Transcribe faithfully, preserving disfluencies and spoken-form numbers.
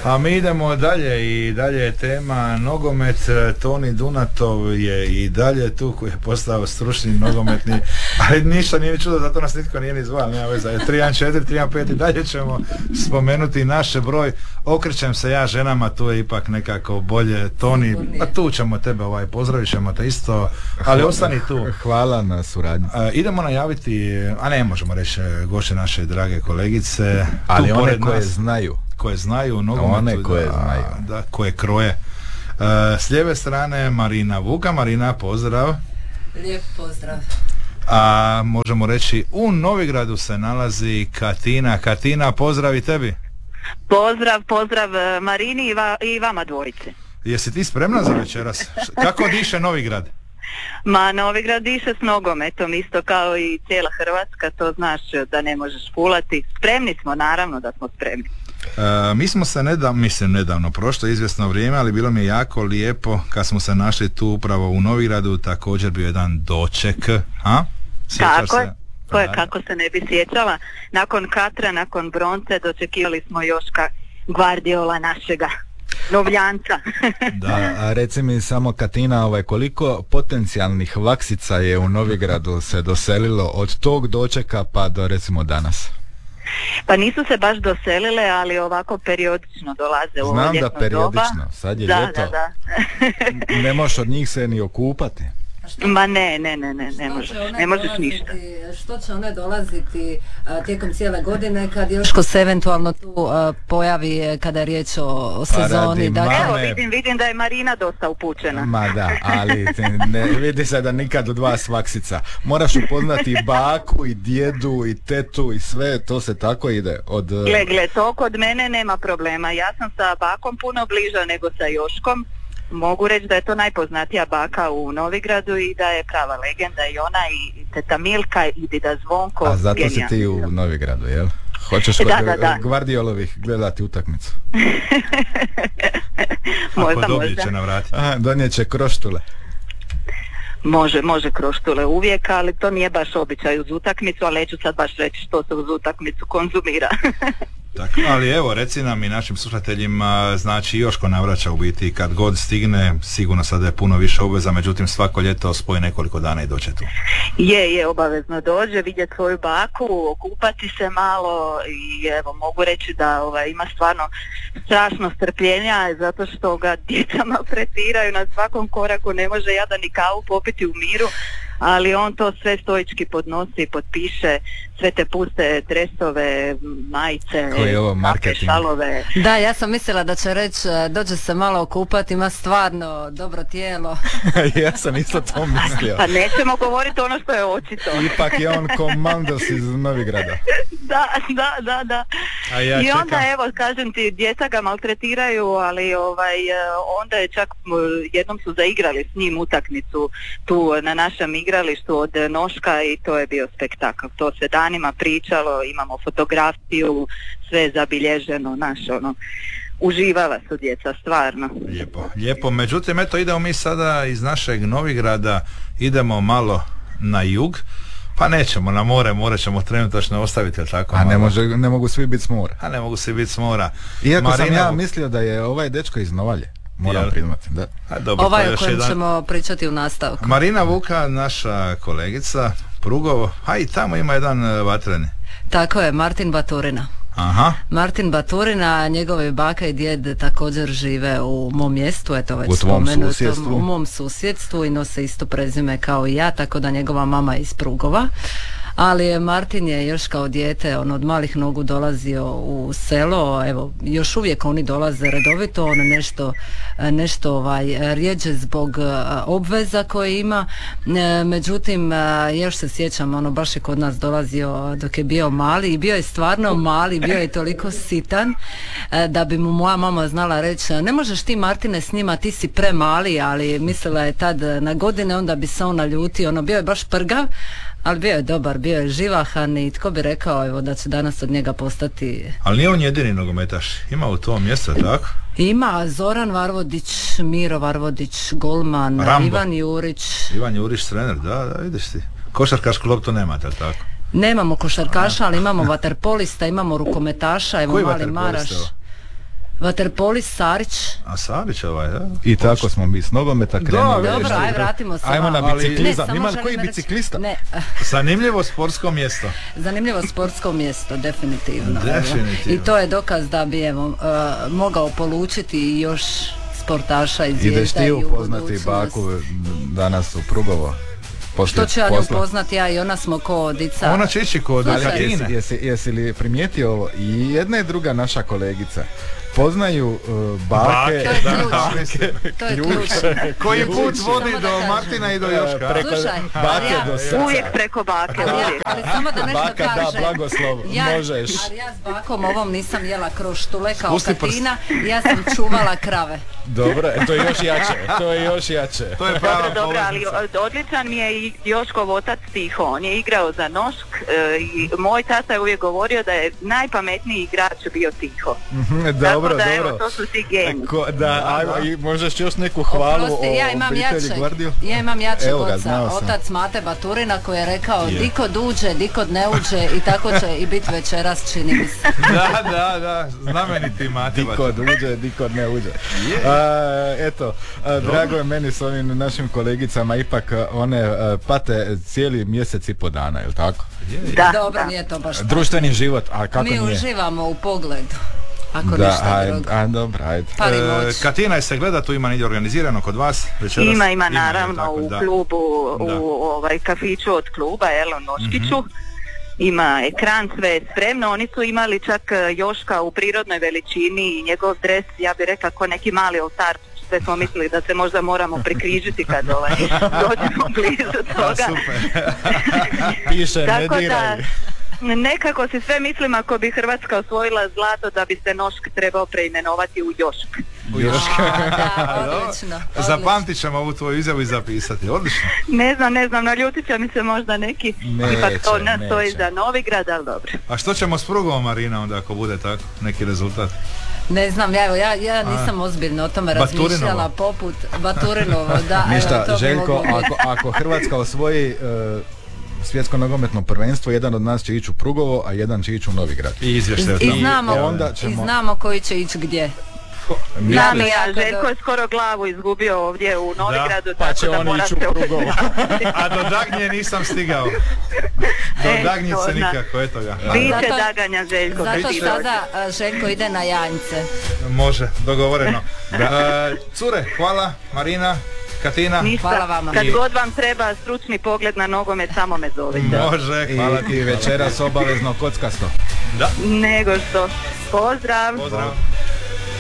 A mi idemo dalje i dalje je tema nogomet. Toni Dunatov je i dalje tu koji je postao stručni nogometni, ali ništa nije čudo, zato nas nitko nije ni zvao, nema veze. tri jedan četiri, tri jedan pet i dalje ćemo spomenuti naše broj. Okrećem se ja ženama, tu je ipak nekako bolje. Toni, pa tu ćemo tebe, ovaj, pozdravit ćemo te isto, ali ostani tu. Hvala na suradnji. A, idemo najaviti, a ne možemo reći gošće naše drage kolegice, ali tu one koje nas, znaju. koje znaju nogometu, one koje da, znaju. Da, koje kroje. Uh, s lijeve strane Marina Vuka. Marina, pozdrav. Lijep pozdrav. A možemo reći u Novigradu se nalazi Katina. Katina, pozdrav i tebi. Pozdrav, pozdrav Marini i, va, i vama dvojice. Jesi ti spremna za večeras? Kako diše Novigrad? Ma, Novigrad diše s nogometom, isto kao i cijela Hrvatska, to znaš da ne možeš fulati. Spremni smo, naravno da smo spremni. E, mi smo se nedavno, mislim nedavno, prošlo izvjesno vrijeme, ali bilo mi je jako lijepo kad smo se našli tu upravo u Novigradu, također bio jedan doček, a? Sjećaš Tako se? je, to je, kako se ne bi sjećala. Nakon Katra, nakon bronce, dočekivali smo još ka Guardiola našega Novljanca. Da, a reci mi samo Katina, ovaj, koliko potencijalnih vaksica je u Novigradu se doselilo od tog dočeka pa do recimo danas? Pa nisu se baš doselile, ali ovako periodično dolaze u ovo Znam ljetno da periodično, doba. sad je da, ljeto. Da, da. Ne možeš od njih se ni okupati. Ma ne, ne, ne, ne, ne možeš, ne možeš ništa. Što će one dolaziti a, tijekom cijele godine kad još ko se eventualno tu a, pojavi kada je riječ o, o sezoni? Dakle, evo vidim, vidim da je Marina dosta upućena. Ma da, ali ne, vidi se da nikad od vas vaksica. Moraš upoznati i baku i djedu i tetu i sve, to se tako ide. Od... Gle, gle, to kod mene nema problema. Ja sam sa bakom puno bliža nego sa Joškom. Mogu reći da je to najpoznatija baka u Novigradu i da je prava legenda i ona i teta Milka i dida Zvonko. A zato genijalni. si ti u Novigradu, jel? Hoćeš kod da, da, da. Guardiolovih gledati utakmicu? možda, Ako dobije možda. će navratiti. Aha, donijet će kroštule. Može, može kroštule uvijek, ali to nije baš običaj uz utakmicu, ali neću sad baš reći što se uz utakmicu konzumira. Tako, ali evo, reci nam i našim slušateljima, znači Joško navraća u biti kad god stigne, sigurno sada je puno više obveza, međutim svako ljeto spoji nekoliko dana i doće tu. Je, je, obavezno dođe, vidjeti svoju baku, okupati se malo i evo, mogu reći da ovaj, ima stvarno strašno strpljenja, zato što ga djeca maltretiraju na svakom koraku, ne može jadan ni kavu popiti u miru, ali on to sve stoički podnosi, potpiše, sve te puste dresove, majice, kakve šalove. Da, ja sam mislila da će reći dođe se malo okupati, ima stvarno dobro tijelo. Ja sam isto to mislio. Pa nećemo govoriti ono što je očito. Ipak je on komandos iz Novigrada. Da, da, da, da. A ja I čekam. onda evo, kažem ti, djeca ga maltretiraju, ali ovaj, onda je čak, jednom su zaigrali s njim utakmicu tu na našem igralištu od noška i to je bio spektakl. To se danima pričalo, imamo fotografiju, sve je zabilježeno, naš ono, uživala su djeca, stvarno. Lijepo, lijepo. Međutim, eto, idemo mi sada iz našeg Novigrada, idemo malo na jug, pa nećemo na more, more ćemo trenutačno ostaviti, jel tako? A ne, može, ne mogu svi biti s mora. A ne mogu svi biti s mora. Iako Marina, sam ja mislio da je ovaj dečko iz Novalje. Moram priznati, da. A, dobro, ovaj o kojem jedan... ćemo pričati u nastavku. Marina Vuka, naša kolegica, Prugovo, a i tamo ima jedan vatreni. Tako je, Martin Baturina. Aha. Martin Baturina, njegove baka i djed također žive u mom mjestu, eto već spomenutom, u mom susjedstvu i nose isto prezime kao i ja, tako da njegova mama je iz Prugova. Ali Martin je još kao dijete, on od malih nogu dolazio u selo, evo još uvijek oni dolaze redovito, on nešto, nešto ovaj, rijeđe zbog obveza koje ima, međutim još se sjećam, ono baš je kod nas dolazio dok je bio mali i bio je stvarno mali, bio je toliko sitan da bi mu moja mama znala reći ne možeš ti Martine s njima, ti si premali, ali mislila je tad na godine, onda bi se on naljutio, ono bio je baš prgav, ali bio je dobar, bio je živahan i tko bi rekao evo da će danas od njega postati... Ali nije on jedini nogometaš, ima u tom mjestu, tako? Ima Zoran Varvodić, Miro Varvodić, golman, Rambo. Ivan Jurić. Ivan Jurić, trener, da, da, vidiš ti. Košarkašku loptu nemate, tako? Nemamo košarkaša, ali imamo vaterpolista, imamo rukometaša, evo koji mali Maraš. Vaterpolis Sarić. A Sarić ovaj, da? I tako smo mi s nogometa krenuli. Dobro, aj vratimo se. Ajmo na biciklizam. Ne, Ima li koji biciklista? Ne. Zanimljivo sportsko mjesto. Zanimljivo sportsko mjesto, definitivno. Definitivno. I to je dokaz da bi evo, uh, mogao polučiti još sportaša iz Zvijezda. Ideš ti upoznati baku danas u Prugovo? Što ću ja nju upoznati, ja i ona smo ko dica. Ona će ići kod Katine. Jesi, jesi li primijetio ovo? I jedna i druga naša kolegica poznaju uh, bake. To je ključ. Koji put vodi do Martina i do Joška? Preko Slušaj, bake ja, do srca. Uvijek preko bake, uvijek. Ali samo da nešto baka kažem. da blagoslov, ja, možeš. Ali ja s bakom ovom nisam jela kroštule kao Katina, ja sam čuvala krave. Dobro, to je još jače, to je još jače. To je prava Dobro, dobro, ali odličan mi je i Joškov otac Tiho, on je igrao za Nošk e, i moj tata je uvijek govorio da je najpametniji igrač bio Tiho. Mm-hmm, dobro, Tako da, dobro. evo, to su ti geni. Ko, da, ajmo, i možeš još neku hvalu Oprosti, o ja imam obitelji jače, Gvardiju? ja imam jačeg Evo ga, oca, znao sam. otac Mate Baturina koji je rekao Je. dikod uđe, dikod ne uđe i tako će i biti večeras, čini mi se. Da, da, da, znameniti Mate. Dikod uđe, dikod ne uđe. A, eto, a, drago je meni s ovim našim kolegicama, ipak one a, pate cijeli mjesec i po dana, je li tako? Da, Dobro, da. nije to baš tako. Društveni život, a kako Mi nije? uživamo u pogledu, ako Da, ništa aj, drugo. aj, dobro, ajde. Pali E, moć. Katina je se gleda, tu ima negdje organizirano kod vas večeras? Ima, ima je naravno tako, u da. klubu, Da. u ovaj, kafiću od kluba, jel, u Noškiću. Mhm. Ima ekran, sve je spremno. Oni su imali čak e, Joška u prirodnoj veličini i njegov dres, ja bih rekla, ko neki mali oltar. Sve smo mislili da se možda moramo prikrižiti kad ovaj, dođemo blizu toga. Super. Piše, ne Tako da, diraj. nekako si sve mislim ako bi Hrvatska osvojila zlato da bi se Nošk trebao preimenovati u Jošk. A, da, odlično, odlično. Zapamtit ćemo ovu tvoju izjavu i zapisati, odlično. Ne znam, ne znam, naljutit će mi se možda neki, Neće, ipak to ne neće. stoji za Novigrad, ali dobro. A što ćemo s Prugovom, Marina, onda ako bude tako, neki rezultat? Ne znam, ja, evo, ja, ja nisam ozbiljno o tome razmišljala Baturinovo. poput Baturinovo, da. Evo, Ništa, to bi Željko, moglo biti. ako, ako Hrvatska osvoji e, svjetsko nogometno prvenstvo, jedan od nas će ići u Prugovo, a jedan će ići u Novigrad. I izvještaj. I, i, znamo, E, onda i ćemo- znamo koji će ići gdje. Mi- Da, Da, mi mi, a jako Željko do- je skoro glavu izgubio ovdje u Novigradu, pa tako će da on mora ići u se Prugovo. A do Dagnje nisam stigao. Do E, Dagnjice to zna. nikako, eto ga. Biće Zato- Daganja, Željko. Zato biće sada a, Željko ide na Janjce. Može, dogovoreno. E, cure, hvala, Marina, Katina. Ništa. Hvala vama. Kad god vam treba stručni pogled na nogomet, samo me zovite. Može, I, hvala ti. i večeras obavezno kockasto. Da, Nego što. Pozdrav. pozdrav.